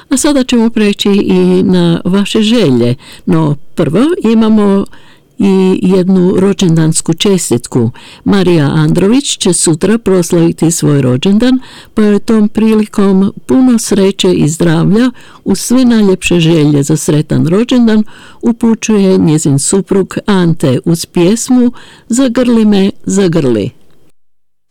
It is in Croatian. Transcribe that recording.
A sada ćemo preći i na vaše želje, no prvo imamo i jednu rođendansku čestitku. Marija Andrović će sutra proslaviti svoj rođendan, pa je tom prilikom puno sreće i zdravlja uz sve najljepše želje za sretan rođendan upućuje njezin suprug Ante uz pjesmu Zagrli me, zagrli.